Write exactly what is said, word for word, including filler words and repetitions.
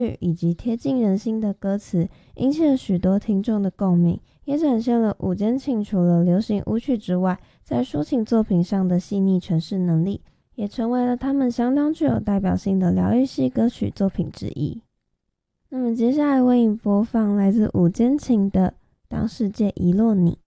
以及贴近人心的歌词，引起了许多听众的共鸣，也展现了五间琴除了流行舞曲之外，在抒情作品上的细腻诠释能力，也成为了他们相当具有代表性的疗愈系歌曲作品之一。那么接下来为你播放来自五间琴的《当世界遗落你》。